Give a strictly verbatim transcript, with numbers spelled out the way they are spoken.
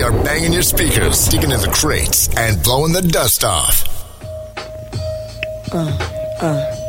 start banging your speakers, digging in the crates, and blowing the dust off. Uh, uh.